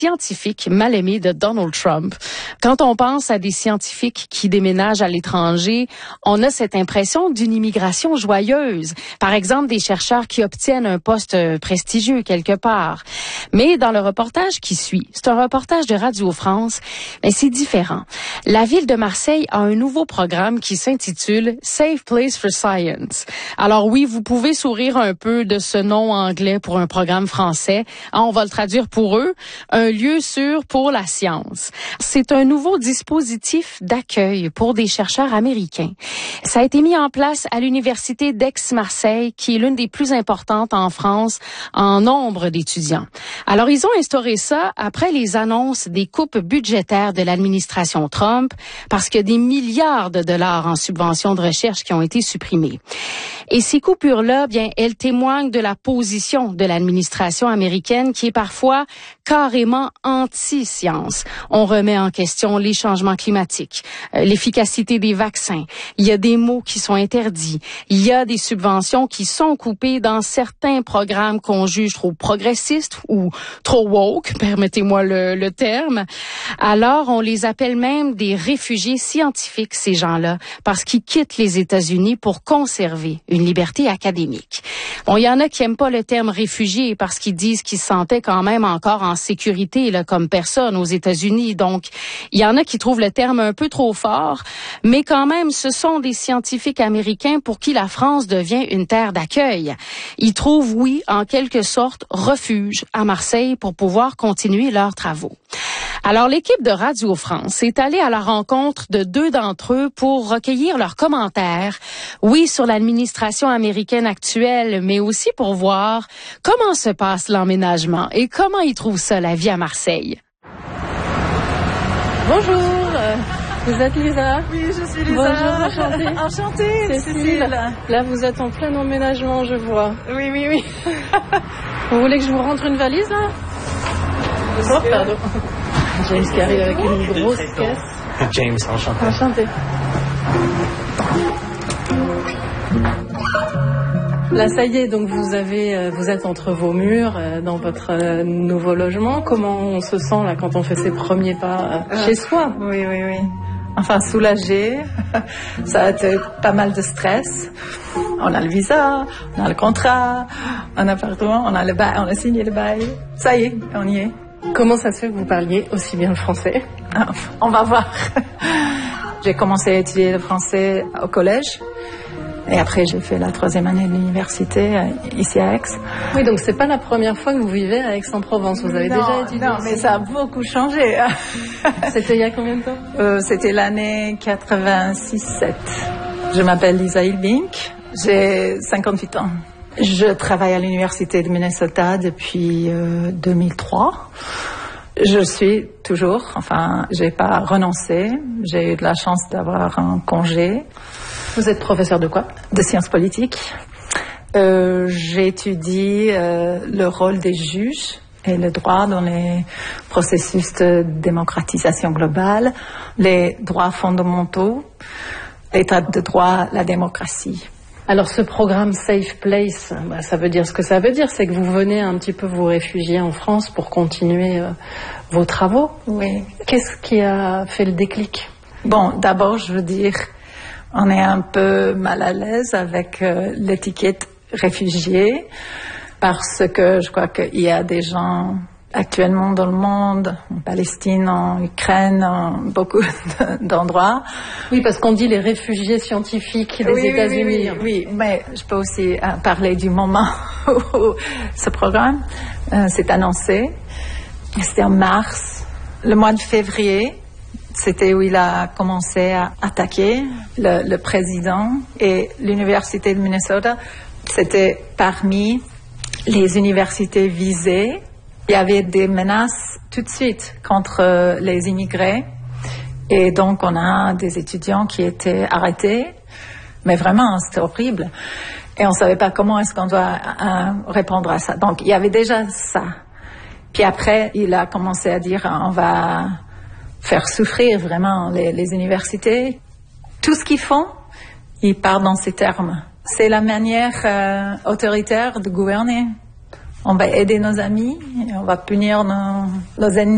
scientifique mal aimé de Donald Trump. Quand on pense à des scientifiques qui déménagent à l'étranger, on a cette impression d'une immigration joyeuse. Par exemple, des chercheurs qui obtiennent un poste prestigieux quelque part. Mais dans le reportage qui suit, c'est un reportage de Radio France, mais c'est différent. La ville de Marseille a un nouveau programme qui s'intitule Safe Place for Science. Alors oui, vous pouvez sourire un peu de ce nom anglais pour un programme français. On va le traduire pour eux. Un lieu sûr pour la science. C'est un nouveau dispositif d'accueil pour des chercheurs américains. Ça a été mis en place à l'université d'Aix-Marseille, qui est l'une des plus importantes en France en nombre d'étudiants. Alors, ils ont instauré ça après les annonces des coupes budgétaires de l'administration Trump, parce qu'il y a des milliards de dollars en subventions de recherche qui ont été supprimés. Et ces coupures-là, bien, elles témoignent de la position de l'administration américaine qui est parfois carrément anti-science. On remet en question les changements climatiques, l'efficacité des vaccins. Il y a des mots qui sont interdits. Il y a des subventions qui sont coupées dans certains programmes qu'on juge trop progressistes ou trop woke, permettez-moi le terme. Alors, on les appelle même des réfugiés scientifiques, ces gens-là, parce qu'ils quittent les États-Unis pour conserver une liberté académique. Bon, il y en a qui aiment pas le terme réfugié parce qu'ils disent qu'ils se sentaient quand même encore en sécurité là, comme personne aux États-Unis. Donc, il y en a qui trouvent le terme un peu trop fort, mais quand même, ce sont des scientifiques américains pour qui la France devient une terre d'accueil. Ils trouvent, oui, en quelque sorte, refuge à Marseille pour pouvoir continuer leurs travaux. Alors, l'équipe de Radio France est allée à la rencontre de deux d'entre eux pour recueillir leurs commentaires, oui, sur l'administration américaine actuelle, mais aussi pour voir comment se passe l'emménagement et comment ils trouvent ça, la vie à Marseille. Bonjour, vous êtes Lisa? Oui, je suis Lisa. Bonjour, enchantée. Enchantée, Cécile. Là, vous êtes en plein emménagement, je vois. Oui. Vous voulez que je vous rentre une valise, là? Oh, pardon. James qui arrive avec une grosse caisse. James, enchanté. Enchanté. Là, ça y est, donc vous êtes entre vos murs dans votre nouveau logement. Comment on se sent là quand on fait ses premiers pas chez soi? Oui. Enfin, soulagée. Ça a été pas mal de stress. On a le visa, on a le contrat, un appartement, on a le bail, on a signé le bail. Ça y est, on y est. Comment ça se fait que vous parliez aussi bien le français? On va voir. J'ai commencé à étudier le français au collège. Et après, j'ai fait la 3e année de l'université ici à Aix. Oui, donc c'est pas la première fois que vous vivez à Aix-en-Provence. Vous avez déjà étudié? Non, mais ça a beaucoup changé. C'était il y a combien de temps? C'était l'année 86-7. Je m'appelle Lisa Ilbink. J'ai 58 ans. Je travaille à l'université de Minnesota depuis 2003. Je suis toujours, j'ai pas renoncé. J'ai eu de la chance d'avoir un congé. Vous êtes professeur de quoi? De sciences politiques. J'étudie le rôle des juges et le droit dans les processus de démocratisation globale, les droits fondamentaux, l'état de droit, la démocratie. Alors ce programme Safe Place, ça veut dire ce que ça veut dire, c'est que vous venez un petit peu vous réfugier en France pour continuer vos travaux. Oui. Qu'est-ce qui a fait le déclic? Bon, d'abord, je veux dire, on est un peu mal à l'aise avec l'étiquette réfugié parce que je crois qu'il y a des gens actuellement dans le monde, en Palestine, en Ukraine, en beaucoup d'endroits. Oui, parce qu'on dit les réfugiés scientifiques des États-Unis. Oui, mais je peux aussi parler du moment où ce programme s'est annoncé. C'était en mars. Le mois de février, c'était où il a commencé à attaquer le président et l'université de Minnesota. C'était parmi les universités visées. Il y avait des menaces tout de suite contre les immigrés. Et donc, on a des étudiants qui étaient arrêtés. Mais vraiment, c'était horrible. Et on ne savait pas comment est-ce qu'on doit répondre à ça. Donc, il y avait déjà ça. Puis après, il a commencé à dire, on va faire souffrir vraiment les universités. Tout ce qu'ils font, ils parlent dans ces termes. C'est la manière autoritaire de gouverner. On va aider nos amis, et on va punir nos ennemis.